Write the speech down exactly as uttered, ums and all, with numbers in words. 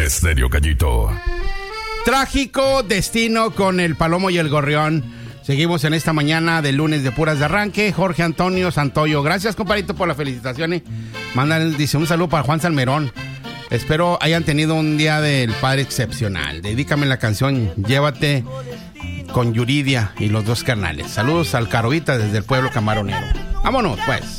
Estéreo Gallito. Trágico destino con el Palomo y el Gorrión. Seguimos en esta mañana de lunes de puras de arranque. Jorge Antonio Santoyo. Gracias, compadrito, por las felicitaciones. Mandan, dice, un saludo para Juan Salmerón. Espero hayan tenido un día del padre excepcional. Dedícame la canción Llévate con Yuridia y los dos carnales. Saludos al Caroita desde el pueblo camaronero. Vámonos, pues.